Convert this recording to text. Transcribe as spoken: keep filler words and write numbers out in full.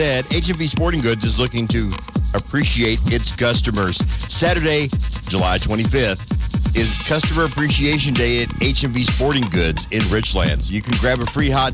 H and V Sporting Goods is looking to appreciate its customers. Saturday, July twenty-fifth, is Customer Appreciation Day at H and V Sporting Goods in Richlands. You can grab a free hot